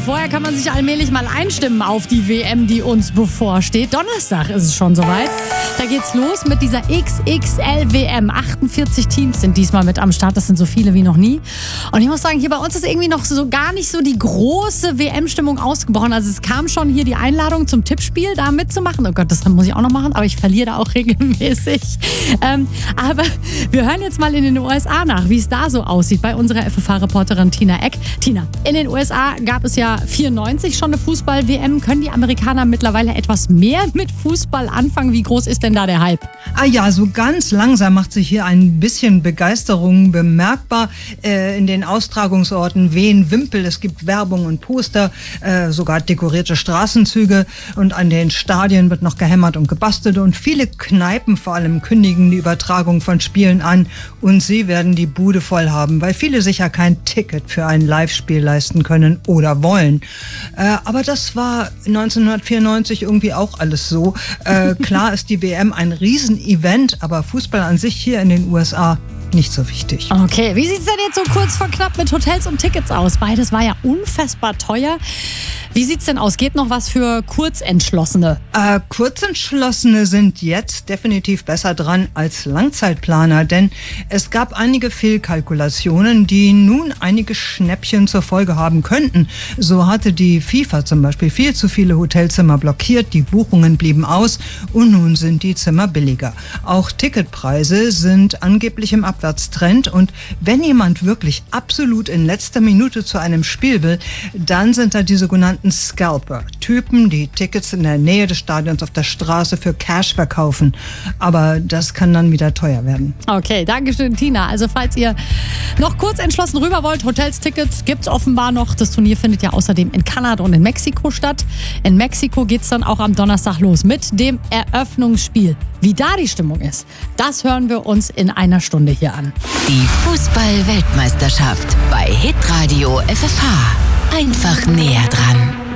vorher kann man sich allmählich mal einstimmen auf die WM, die uns bevorsteht. Donnerstag ist es schon soweit. Da geht's los mit dieser XXL-WM. 48 Teams sind diesmal mit am Start. Das sind so viele wie noch nie. Und ich muss sagen, hier bei uns ist irgendwie noch so gar nicht so die große WM-Stimmung ausgebrochen. Also es kam schon hier die Einladung zum Tippspiel, da mitzumachen. Oh Gott, das muss ich auch noch machen, aber ich verliere da auch regelmäßig. Aber wir hören jetzt mal in den USA nach, wie es da so aussieht bei unserer FFH-Reporterin Tina Eck. Tina, in den USA gab es ja 94 schon eine Fußball-WM. Können die Amerikaner mittlerweile etwas mehr mit Fußball anfangen? Wie groß ist denn da der Hype? Ja, so ganz langsam macht sich hier ein bisschen Begeisterung bemerkbar. In den Austragungsorten wehen Wimpel, es gibt Werbung und Poster, sogar dekorierte Straßenzüge und an den Stadien wird noch gehämmert und gebastelt und viele Kneipen vor allem kündigen die Übertragung von Spielen an und sie werden die Bude voll haben, weil viele sicher kein Ticket für ein Live-Spiel leisten können oder wollen. Aber das war 1994 irgendwie auch alles so. Klar ist die WM ein Riesenevent, aber Fußball an sich hier in den USA nicht so wichtig. Okay, wie sieht es denn jetzt so kurz vor knapp mit Hotels und Tickets aus? Beides war ja unfassbar teuer. Wie sieht's denn aus? Geht noch was für Kurzentschlossene? Kurzentschlossene sind jetzt definitiv besser dran als Langzeitplaner, denn es gab einige Fehlkalkulationen, die nun einige Schnäppchen zur Folge haben könnten. So hatte die FIFA zum Beispiel viel zu viele Hotelzimmer blockiert, die Buchungen blieben aus und nun sind die Zimmer billiger. Auch Ticketpreise sind angeblich im Abwärtstrend und wenn jemand wirklich absolut in letzter Minute zu einem Spiel will, dann sind da die sogenannten Scalper, Typen, die Tickets in der Nähe des Stadions auf der Straße für Cash verkaufen. Aber das kann dann wieder teuer werden. Okay, danke schön, Tina. Also falls ihr noch kurz entschlossen rüber wollt, Hotels, Tickets gibt's offenbar noch. Das Turnier findet ja außerdem in Kanada und in Mexiko statt. In Mexiko geht's dann auch am Donnerstag los mit dem Eröffnungsspiel. Wie da die Stimmung ist, das hören wir uns in einer Stunde hier an. Die Fußball-Weltmeisterschaft bei Hitradio FFH. Einfach näher dran.